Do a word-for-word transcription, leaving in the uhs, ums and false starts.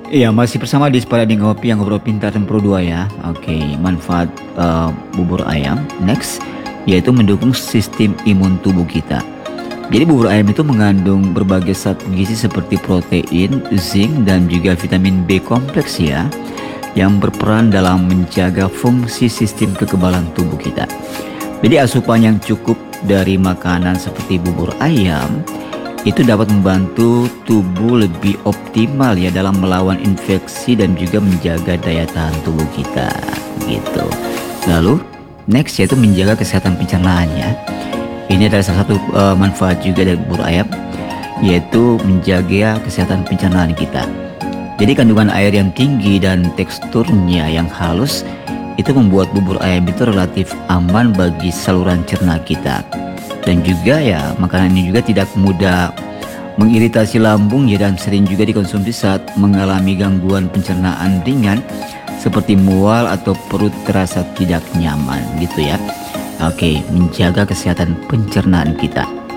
Iya, masih bersama di Sepada di Ngopi yang ngobrol pintar dan pro dua ya. Oke, manfaat eh, bubur ayam. Next, yaitu mendukung sistem imun tubuh kita. Jadi bubur ayam itu mengandung berbagai zat gizi seperti protein, zinc, dan juga vitamin B kompleks ya, yang berperan dalam menjaga fungsi sistem kekebalan tubuh kita. Jadi asupan yang cukup dari makanan seperti bubur ayam itu dapat membantu tubuh lebih optimal ya dalam melawan infeksi dan juga menjaga daya tahan tubuh kita gitu. Lalu next yaitu menjaga kesehatan pencernaan ya. Ini adalah salah satu uh, manfaat juga dari bubur ayam, yaitu menjaga kesehatan pencernaan kita. Jadi kandungan air yang tinggi dan teksturnya yang halus itu membuat bubur ayam itu relatif aman bagi saluran cerna kita. Dan juga ya makanan ini juga tidak mudah mengiritasi lambung ya, dan sering juga dikonsumsi saat mengalami gangguan pencernaan ringan seperti mual atau perut terasa tidak nyaman gitu ya. Oke, menjaga kesehatan pencernaan kita.